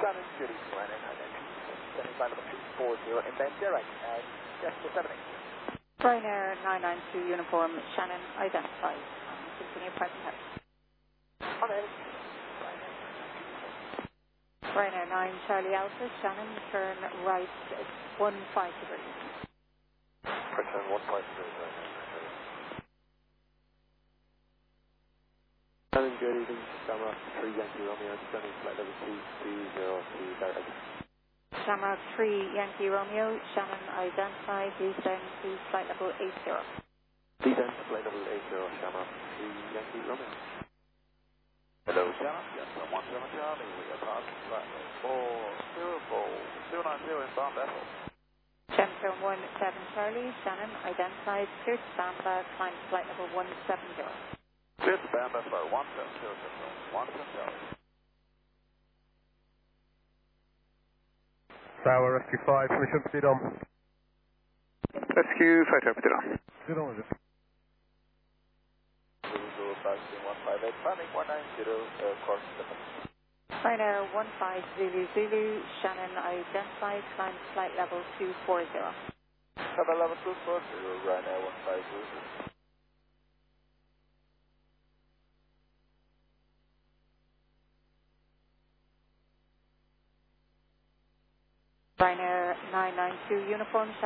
Shannon, good evening, Ryanair 992, flight level 240, inbound direct, Jessica 78. Ryanair 992 uniform, Shannon, identified. Continue private head. On air. Ryanair 9 Charlie Alpha, Shannon, turn right 15 degrees. Return 15 degrees, Ryanair. Shannon, good evening, Shamrock 3 Yankee Romeo, descending flight level 2202, direct. Shamrock 3 Yankee Romeo, Shannon, identified, descend to flight level 80. Descend to flight level 80, Shamrock 3 Yankee Romeo. Hello, Shannon, yes, 17 Charlie, we are passing flight level 290 inbound vessel. Center 17 Charlie, Shannon, identified, clear to Samba, climb to flight level 170. Clear to Samba for 170, Charlie. Tower Rescue 5, permission to proceed on. Rescue 5, proceed on. Proceed on, is it? Zulu, passing 158, landing 190, course difference. Ryanair 15 Zulu, Shannon, identified, climb to flight level 240. Cover level 240, Ryanair 15 Zulu. Ryanair 992 uniform,